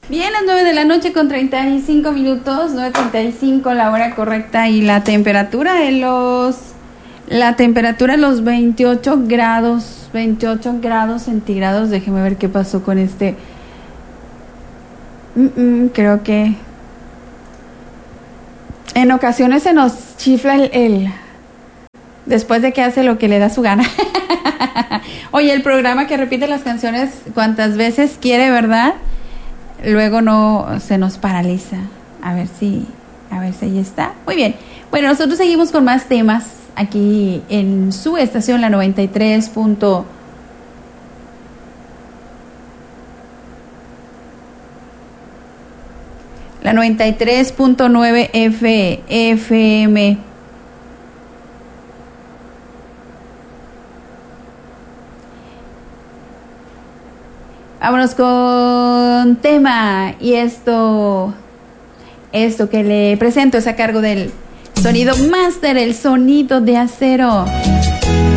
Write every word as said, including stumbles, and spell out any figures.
Bien, las nueve de la noche con treinta y cinco minutos, nueve treinta y cinco la hora correcta y la temperatura en los, la temperatura en los veintiocho grados, veintiocho grados centígrados. Déjeme ver qué pasó con este. Mm-mm, creo que en ocasiones se nos chifla el, el después de que hace lo que le da su gana. Oye, el programa que repite las canciones cuantas veces quiere, ¿verdad? Luego no se nos paraliza. A ver si, a ver si ahí está. Muy bien. Bueno, nosotros seguimos con más temas aquí en su estación, la noventa y tres. La noventa y tres punto nueve F M. Vámonos con tema, y esto, esto que le presento es a cargo del Sonido Master, el sonido de acero.